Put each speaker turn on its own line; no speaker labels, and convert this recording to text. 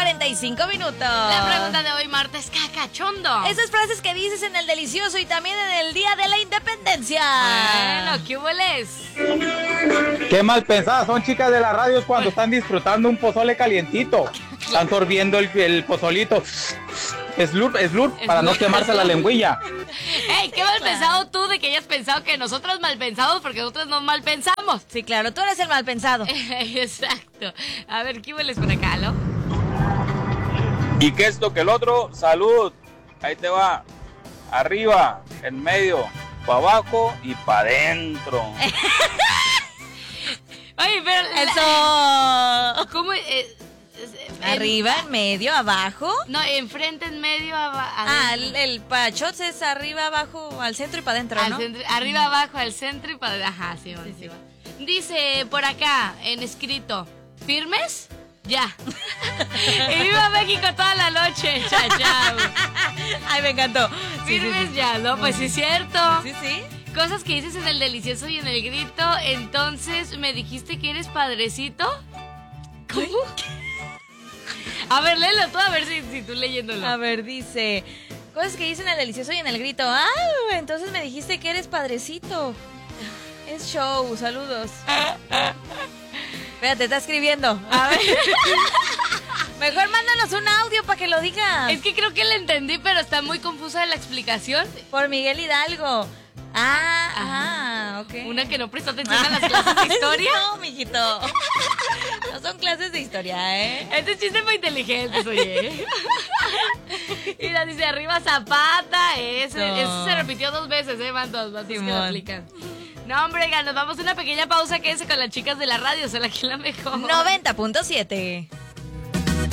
45 minutos.
La pregunta de hoy, martes cacachondo.
Esas frases que dices en el delicioso y también en el Día de la Independencia.
Bueno, ¿qué hueles?
Qué mal pensadas son, chicas de las radios, cuando están disfrutando un pozole calientito. Están sorbiendo el pozolito. Slurp, para no quemarse la lengüilla.
Ey, qué mal pensado tú de que hayas pensado que nosotros mal pensamos, porque nosotros no mal pensamos.
Sí, claro, tú eres el mal pensado.
Exacto. A ver, ¿qué hueles por acá, no?
¿Y qué es lo que el otro? Salud. Ahí te va. Arriba, en medio, para abajo y para adentro.
Oye, pero...
Eso.
¿Cómo?
Arriba, en medio, abajo.
No, enfrente, en medio,
El pachot es arriba, abajo, al centro y para adentro, ¿no?
Arriba, abajo, al centro y para... Ajá, sí, sí. Dice por acá, en escrito, ¿firmes? Ya. Y viva México toda la noche. Chao, chao.
Ay, me encantó.
Firmes ya, ¿no? Pues sí es cierto.
Sí, sí.
Cosas que dices en el delicioso y en el grito. Entonces, ¿me dijiste que eres padrecito? ¿Cómo? A ver, léelo tú, a ver si tú leyéndolo.
A ver, dice... Cosas que dicen en el delicioso y en el grito. Ah, entonces me dijiste que eres padrecito. Es show, saludos. Espérate, está escribiendo. A ver. Mejor mándanos un audio para que lo digas.
Es que creo que le entendí, pero está muy confusa la explicación.
Por Miguel Hidalgo. Ok.
Una que no prestó atención a las clases de historia.
No, mijito. No son clases de historia, ¿eh?
Este chiste fue inteligente, oye. Y la dice arriba Zapata. Eso se repitió 2 veces, van dos que lo aplican. No, hombre, nos vamos a una pequeña pausa. Quédense con las chicas de la radio, son aquí la mejor.
90.7